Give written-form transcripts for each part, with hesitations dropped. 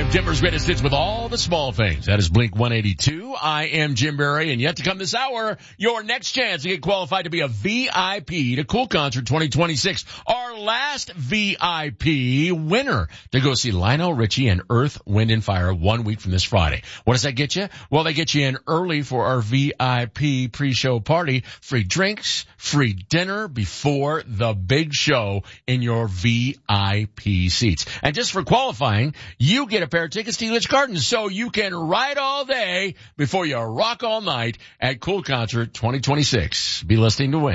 of Denver's greatest hits with all the small things. That is Blink 182. I am Jim Barry, and yet to come this hour, your next chance to get qualified to be a VIP to Cool Concert 2026. Our last VIP winner to go see Lionel Richie and Earth, Wind & Fire 1 week from this Friday. What does that get you? Well, they get you in early for our VIP pre-show party. Free drinks, free dinner before the big show in your VIP seats. And just for qualifying, you get a pair of tickets to Elitch Gardens so you can ride all day before you rock all night at Cool Concert 2026. Be listening to win.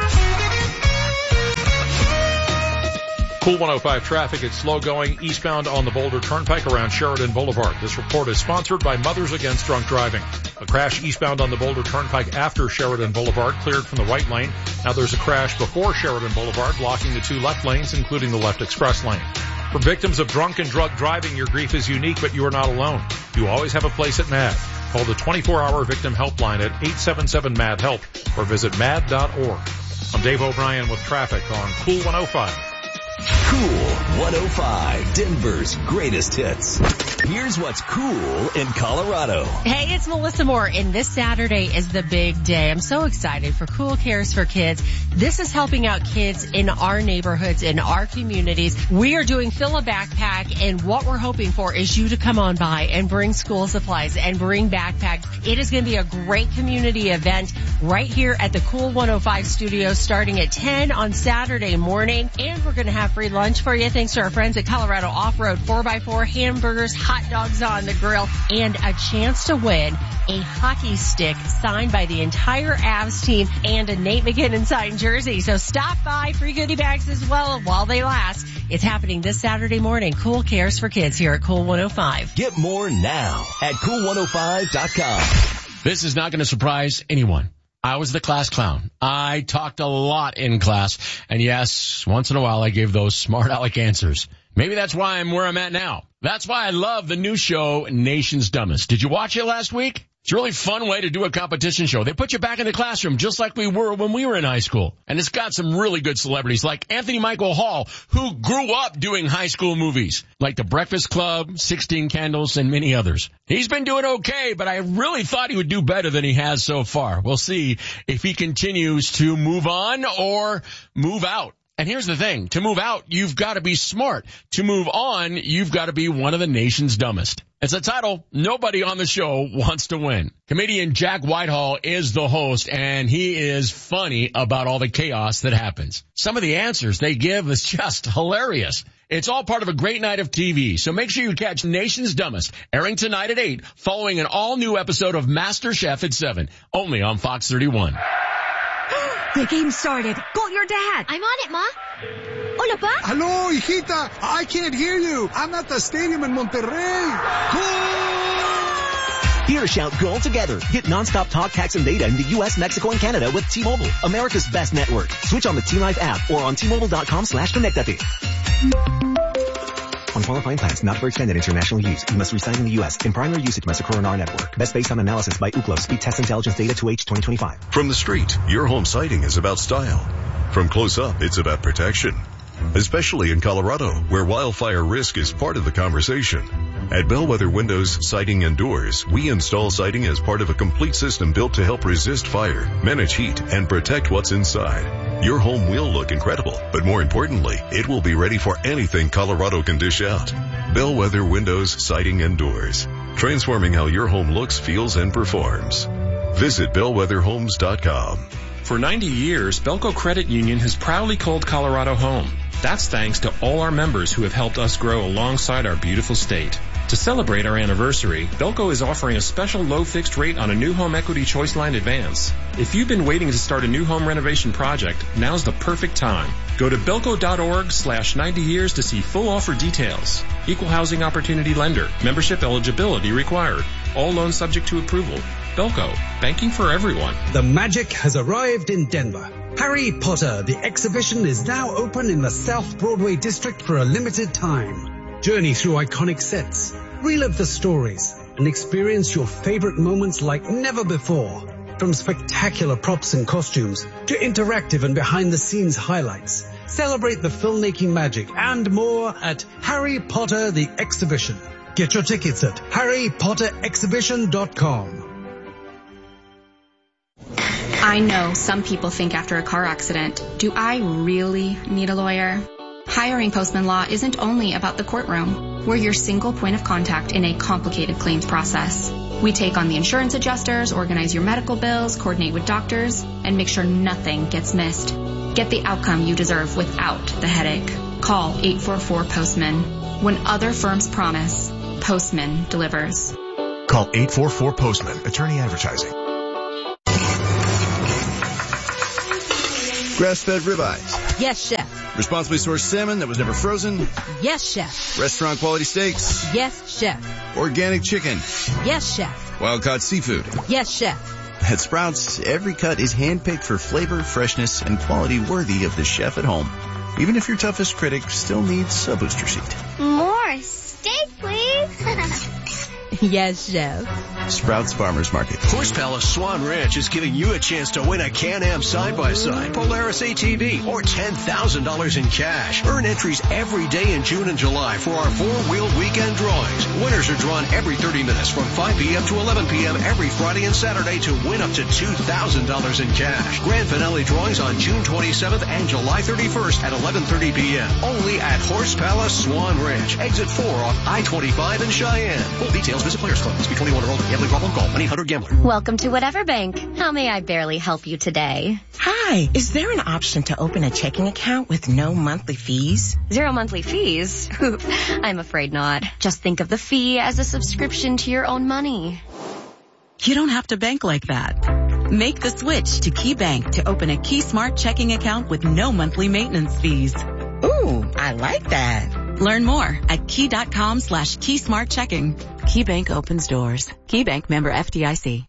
Cool 105 traffic. It's slow going eastbound on the Boulder Turnpike around Sheridan Boulevard. This report is sponsored by Mothers Against Drunk Driving. A crash eastbound on the Boulder Turnpike after Sheridan Boulevard cleared from the right lane. Now there's a crash before Sheridan Boulevard blocking the two left lanes, including the left express lane. For victims of drunk and drug driving, your grief is unique, but you are not alone. You always have a place at MAD. Call the 24-hour victim helpline at 877-MAD-HELP or visit mad.org. I'm Dave O'Brien with traffic on Cool 105. Cool 105, Denver's greatest hits. Here's what's cool in Colorado. Hey, it's Melissa Moore, and this Saturday is the big day. I'm so excited for Cool Cares for Kids. This is helping out kids in our neighborhoods, in our communities. We are doing Fill a Backpack, and what we're hoping for is you to come on by and bring school supplies and bring backpacks. It is going to be a great community event right here at the Cool 105 studio starting at 10 on Saturday morning, and we're going to have free lunch for you thanks to our friends at Colorado Off-Road. 4x4 hamburgers, hot dogs on the grill, and a chance to win a hockey stick signed by the entire Avs team and a Nate McKinnon signed jersey. So stop by, free goodie bags as well while they last. It's happening this Saturday morning. Cool Cares for Kids here at Cool 105. Get more now at cool105.com. This is not going to surprise anyone. I was the class clown. I talked a lot in class, and yes, once in a while I gave those smart aleck answers. Maybe that's why I'm where I'm at now. That's why I love the new show, Nation's Dumbest. Did you watch it last week? It's a really fun way to do a competition show. They put you back in the classroom just like we were when we were in high school. And it's got some really good celebrities like Anthony Michael Hall, who grew up doing high school movies like The Breakfast Club, 16 Candles, and many others. He's been doing okay, but I really thought he would do better than he has so far. We'll see if he continues to move on or move out. And here's the thing. To move out, you've got to be smart. To move on, you've got to be one of the nation's dumbest. It's a title nobody on the show wants to win. Comedian Jack Whitehall is the host, and he is funny about all the chaos that happens. Some of the answers they give is just hilarious. It's all part of a great night of TV, so make sure you catch Nation's Dumbest, airing tonight at 8, following an all-new episode of MasterChef at 7, only on Fox 31. The game started. Call your dad. I'm on it, Ma. Hola, Pa. Hello, hijita. I can't hear you. I'm at the stadium in Monterrey. Here, shout goal together. Get nonstop talk, text, and data in the U.S., Mexico, and Canada with T-Mobile, America's best network. Switch on the T-Life app or on T-Mobile.com/connectate. On qualifying plans, not for extended international use. You must reside in the U.S. In primary usage must occur on our network. Best based on analysis by Ookla. Speed Test Intelligence Data 2H 2025. From the street, your home siding is about style. From close up, it's about protection. Especially in Colorado, where wildfire risk is part of the conversation. At Bellwether Windows, Siding and Doors, we install siding as part of a complete system built to help resist fire, manage heat, and protect what's inside. Your home will look incredible, but more importantly, it will be ready for anything Colorado can dish out. Bellwether Windows, Siding and Doors. Transforming how your home looks, feels, and performs. Visit bellwetherhomes.com. For 90 years, Belco Credit Union has proudly called Colorado home. That's thanks to all our members who have helped us grow alongside our beautiful state. To celebrate our anniversary, Belco is offering a special low fixed rate on a new home equity choice line advance. If you've been waiting to start a new home renovation project, now's the perfect time. Go to belco.org/90 years to see full offer details. Equal housing opportunity lender. Membership eligibility required. All loans subject to approval. Belco. Banking for everyone. The magic has arrived in Denver. Harry Potter, the exhibition, is now open in the South Broadway district for a limited time. Journey through iconic sets, relive the stories, and experience your favorite moments like never before. From spectacular props and costumes to interactive and behind-the-scenes highlights, celebrate the filmmaking magic and more at Harry Potter, the exhibition. Get your tickets at harrypotterexhibition.com. I know some people think after a car accident, do I really need a lawyer? Hiring Postman Law isn't only about the courtroom. We're your single point of contact in a complicated claims process. We take on the insurance adjusters, organize your medical bills, coordinate with doctors, and make sure nothing gets missed. Get the outcome you deserve without the headache. Call 844-POSTMAN. When other firms promise, Postman delivers. Call 844-POSTMAN. Attorney Advertising. Grass-fed ribeyes. Yes, chef. Responsibly sourced salmon that was never frozen. Yes, chef. Restaurant quality steaks. Yes, chef. Organic chicken. Yes, chef. Wild-caught seafood. Yes, chef. At Sprouts, every cut is handpicked for flavor, freshness, and quality worthy of the chef at home. Even if your toughest critic still needs a booster seat. More steak, please. Yes, chef. Sprouts Farmers Market. Horse Palace Swan Ranch is giving you a chance to win a Can-Am side-by-side, Polaris ATV, or $10,000 in cash. Earn entries every day in June and July for our four-wheel weekend drawings. Winners are drawn every 30 minutes from 5 p.m. to 11 p.m. every Friday and Saturday to win up to $2,000 in cash. Grand finale drawings on June 27th and July 31st at 11:30 p.m. Only at Horse Palace Swan Ranch. Exit 4 off I-25 in Cheyenne. Full details visit Players Club. Must be 21 or older. Gambling problem? Call 1-800-GAMBLER. Welcome to Whatever Bank. How may I barely help you today? Hi. Is there an option to open a checking account with no monthly fees? 0 monthly fees? I'm afraid not. Just think of the fee as a subscription to your own money. You don't have to bank like that. Make the switch to KeyBank to open a KeySmart checking account with no monthly maintenance fees. Ooh, I like that. Learn more at key.com/KeySmartChecking. KeyBank opens doors. KeyBank member FDIC.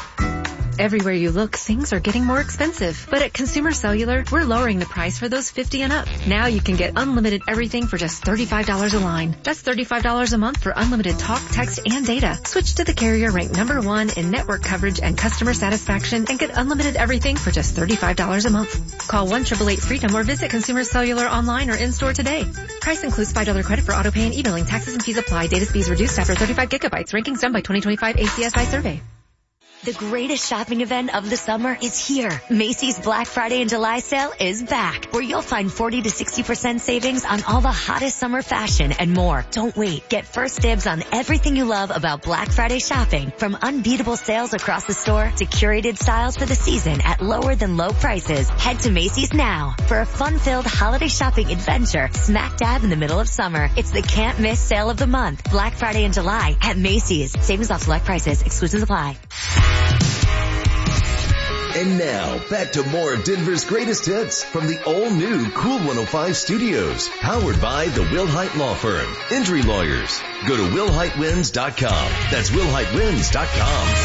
Everywhere you look, things are getting more expensive. But at Consumer Cellular, we're lowering the price for those 50 and up. Now you can get unlimited everything for just $35 a line. That's $35 a month for unlimited talk, text, and data. Switch to the carrier ranked #1 in network coverage and customer satisfaction and get unlimited everything for just $35 a month. Call 1-888-FREEDOM or visit Consumer Cellular online or in-store today. Price includes $5 credit for auto pay and e-billing. Taxes and fees apply. Data speeds reduced after 35 gigabytes. Rankings done by 2025 ACSI survey. The greatest shopping event of the summer is here. Macy's Black Friday and July sale is back, where you'll find 40 to 60% savings on all the hottest summer fashion and more. Don't wait. Get first dibs on everything you love about Black Friday shopping, from unbeatable sales across the store to curated styles for the season at lower than low prices. Head to Macy's now for a fun-filled holiday shopping adventure smack dab in the middle of summer. It's the can't miss sale of the month. Black Friday and July at Macy's. Savings off select prices. Exclusions apply. And now, back to more of Denver's greatest hits from the all-new Cool 105 Studios, powered by the Wilhite Law Firm. Injury lawyers. Go to WilhiteWins.com. That's WilhiteWins.com.